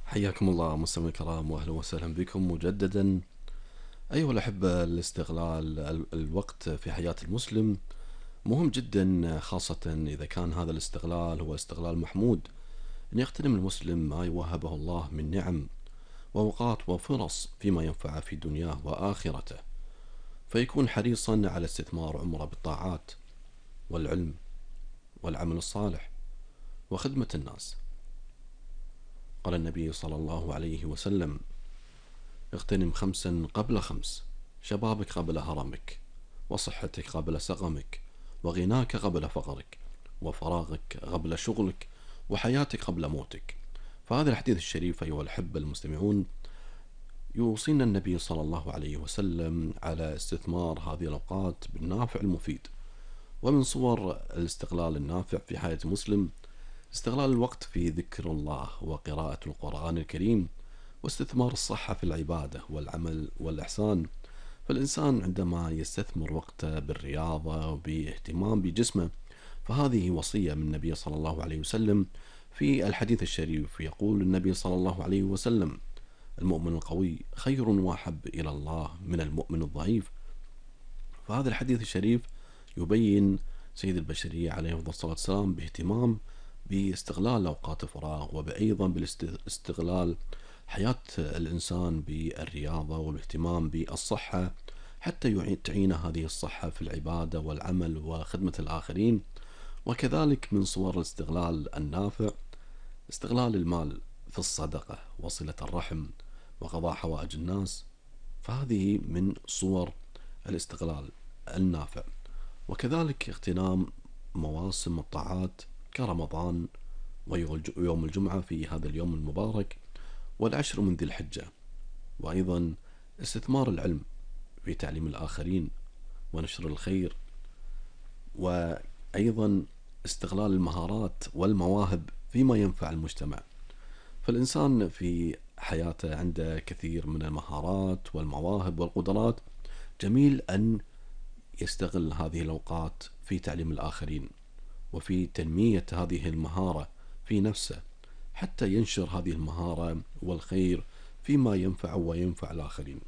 حياكم الله مستمعينا الكرام، واهلا وسهلا بكم مجددا. ايها الاحبه، الاستغلال الوقت في حياه المسلم مهم جدا، خاصه اذا كان هذا الاستغلال هو استغلال محمود. ان يغتنم المسلم ما يوهبه الله من نعم واوقات وفرص فيما ينفعه في دنياه واخرته، فيكون حريصا على استثمار عمره بالطاعات والعلم والعمل الصالح وخدمه الناس. قال النبي صلى الله عليه وسلم: اغتنم خمسا قبل خمس: شبابك قبل هرمك، وصحتك قبل سقمك، وغناك قبل فقرك، وفراغك قبل شغلك، وحياتك قبل موتك. فهذا الحديث الشريف أيها الأحبة المستمعون يوصينا النبي صلى الله عليه وسلم على استثمار هذه الأوقات بالنافع المفيد. ومن صور الاستغلال النافع في حياة المسلم استغلال الوقت في ذكر الله وقراءة القرآن الكريم، واستثمار الصحة في العبادة والعمل والإحسان. فالإنسان عندما يستثمر وقته بالرياضة وباهتمام بجسمه، فهذه وصية من النبي صلى الله عليه وسلم. في الحديث الشريف يقول النبي صلى الله عليه وسلم: المؤمن القوي خير وأحب إلى الله من المؤمن الضعيف. فهذا الحديث الشريف يبين سيد البشرية عليه أفضل الصلاة والسلام باهتمام باستغلال أوقات الفراغ، وأيضا باستغلال حياة الإنسان بالرياضة والاهتمام بالصحة، حتى تعين هذه الصحة في العبادة والعمل وخدمة الآخرين. وكذلك من صور الاستغلال النافع استغلال المال في الصدقة وصلة الرحم وقضاء حوائج الناس. فهذه من صور الاستغلال النافع. وكذلك اغتنام مواسم الطاعات كرمضان ويوم الجمعة في هذا اليوم المبارك والعشر من ذي الحجة. وأيضا استثمار العلم في تعليم الآخرين ونشر الخير، وأيضا استغلال المهارات والمواهب فيما ينفع المجتمع. فالإنسان في حياته عنده كثير من المهارات والمواهب والقدرات، جميل أن يستغل هذه الأوقات في تعليم الآخرين وفي تنمية هذه المهارة في نفسه، حتى ينشر هذه المهارة والخير فيما ينفع وينفع الآخرين.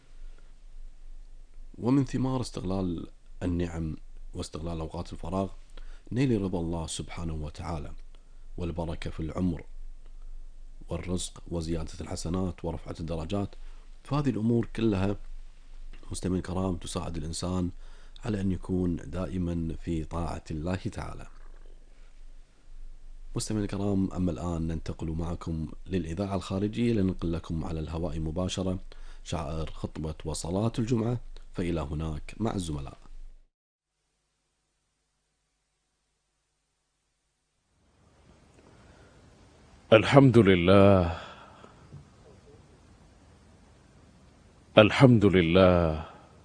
ومن ثمار استغلال النعم واستغلال أوقات الفراغ نيل رضا الله سبحانه وتعالى والبركة في العمر والرزق وزيادة الحسنات ورفعة الدرجات. فهذه الأمور كلها مستمعين الكرام تساعد الإنسان على أن يكون دائما في طاعة الله تعالى. مستمعينا الكرام، أما الآن ننتقل معكم للإذاعة الخارجية لننقل لكم على الهواء مباشرة شعائر خطبة وصلاة الجمعة. فإلى هناك مع الزملاء. الحمد لله. الحمد لله.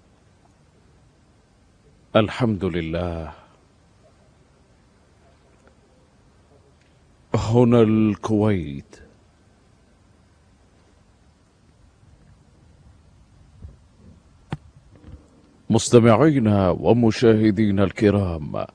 الحمد لله. هنا الكويت. مستمعينا ومشاهدينا الكرام،